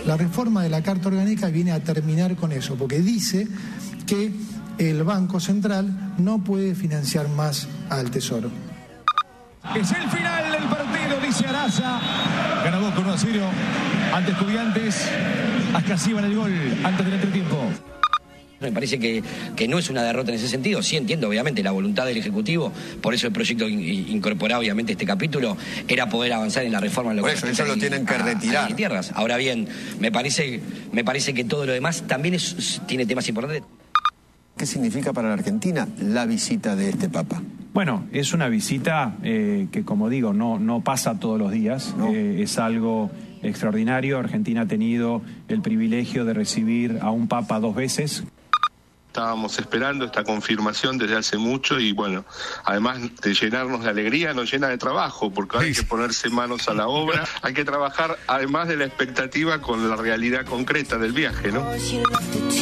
La reforma de la Carta Orgánica viene a terminar con eso, porque dice que el Banco Central no puede financiar más al Tesoro. Es el final del partido, dice Araza. Ganó Boca 1-0 ante Estudiantes. Ascasiva en el gol antes del entretiempo. Me parece que no es una derrota en ese sentido. Sí entiendo, obviamente, la voluntad del Ejecutivo. Por eso el proyecto incorporaba, obviamente, este capítulo. Era poder avanzar en la reforma de por eso lo tienen que retirar. Tierras. Ahora bien, me parece que todo lo demás también tiene temas importantes. ¿Qué significa para la Argentina la visita de este Papa? Bueno, es una visita que, como digo, no pasa todos los días. No. Es algo extraordinario. Argentina ha tenido el privilegio de recibir a un Papa 2 veces. Estábamos esperando esta confirmación desde hace mucho y bueno, además de llenarnos de alegría, nos llena de trabajo, porque ahora hay que ponerse manos a la obra, hay que trabajar además de la expectativa con la realidad concreta del viaje, ¿no?